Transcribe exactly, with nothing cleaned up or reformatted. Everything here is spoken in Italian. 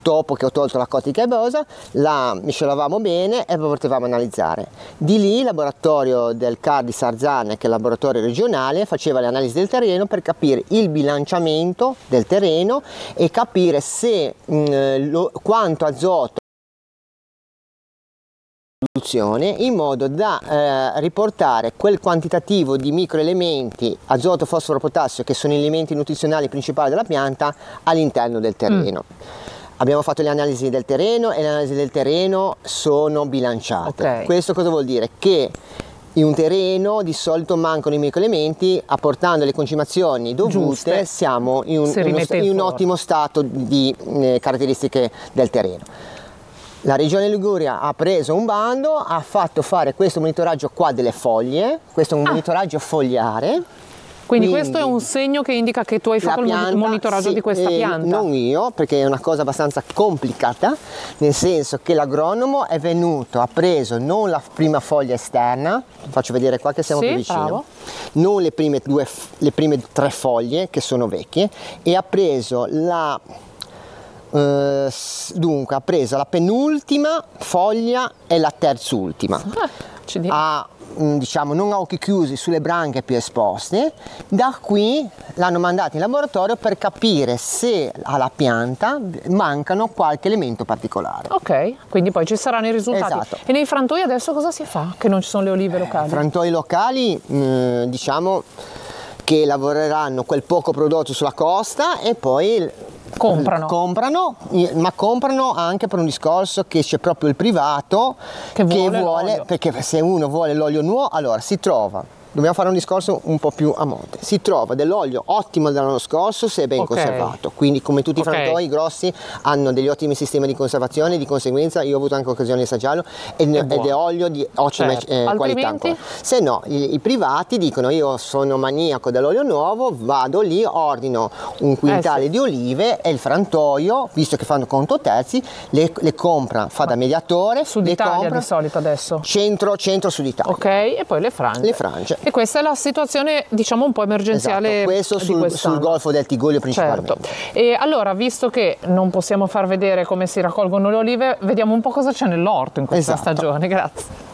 dopo che ho tolto la cotica erbosa, la miscelavamo bene e la potevamo analizzare. Di lì il laboratorio del C A R di Sarzana, che è il laboratorio regionale, faceva le analisi del terreno per capire il bilanciamento del terreno e capire se mh, lo, quanto azoto in modo da eh, riportare quel quantitativo di microelementi azoto, fosforo, potassio, che sono gli elementi nutrizionali principali della pianta, all'interno del terreno. Mm. Abbiamo fatto le analisi del terreno e le analisi del terreno sono bilanciate. Okay. Questo cosa vuol dire? Che in un terreno di solito mancano i microelementi, apportando le concimazioni dovute Giuste. siamo in un, uno, in un ottimo stato di eh, caratteristiche del terreno. La Regione Liguria ha preso un bando, ha fatto fare questo monitoraggio qua delle foglie, questo è un ah. monitoraggio fogliare. Quindi, Quindi questo è un segno che indica che tu hai fatto pianta, il monitoraggio sì, di questa eh, pianta? Non io, perché è una cosa abbastanza complicata, nel senso che l'agronomo è venuto, ha preso non la prima foglia esterna, faccio vedere qua che siamo sì, più vicino, bravo. non le prime, due, le prime tre foglie che sono vecchie, e ha preso la... Uh, dunque ha preso la penultima foglia e la terzultima, ah, ha, diciamo, non a occhi chiusi sulle branche più esposte. Da qui l'hanno mandato in laboratorio per capire se alla pianta mancano qualche elemento particolare. Ok, quindi poi ci saranno i risultati. Esatto. E nei frantoi adesso cosa si fa? Che non ci sono le olive locali? I frantoi locali, mh, diciamo che lavoreranno quel poco prodotto sulla costa e poi comprano. comprano, ma comprano anche per un discorso che c'è proprio il privato che vuole, che vuole perché se uno vuole l'olio nuovo, allora si trova, dobbiamo fare un discorso un po' più a monte, si trova dell'olio ottimo dell'anno scorso se è ben okay. conservato, quindi come tutti okay. i frantoi grossi hanno degli ottimi sistemi di conservazione, di conseguenza io ho avuto anche occasione di assaggiarlo ed è, ed è olio di ottima certo. eh, qualità ancora. Se no i, i privati dicono io sono maniaco dell'olio nuovo, vado lì, ordino un quintale eh, sì. di olive e il frantoio, visto che fanno conto terzi, le, le compra, fa da mediatore. Sud Italia di solito adesso? Centro, centro Sud Italia. Ok, e poi le frange. Le frange. E questa è la situazione, diciamo, un po' emergenziale. Esatto, questo sul, sul Golfo del Tigullio principalmente. Certo. E allora, visto che non possiamo far vedere come si raccolgono le olive, vediamo un po' cosa c'è nell'orto in questa esatto. stagione. Grazie.